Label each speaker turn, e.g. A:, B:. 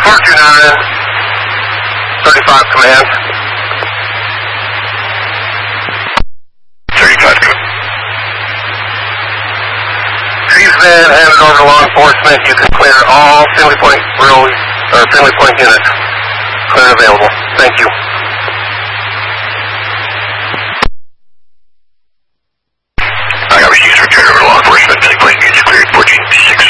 A: 429, 35 command. 35 command. Tree's been handed over to law enforcement. You can clear all Finley Point roads, or Finley Point units. Clear available. Thank you.